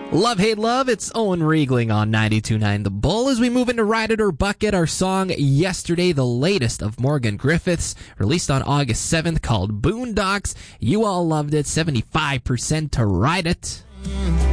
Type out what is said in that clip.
Love, Hate, Love. It's Owen Riegling on 92.9 The Bull. As we move into Ride It or Bucket, our song Yesterday, the latest of Morgan Griffiths, released on August 7th, called Boondocks. You all loved it. 75% to Ride It.